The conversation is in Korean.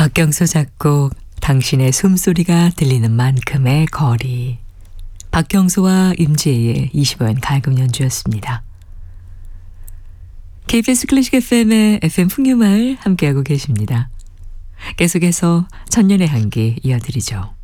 박경수 작곡 당신의 숨소리가 들리는 만큼의 거리. 박경수와 임지혜의 25년 가야금 연주였습니다. KBS 클래식 FM의 FM 풍류마을 함께하고 계십니다. 계속해서 천년의 향기 이어드리죠.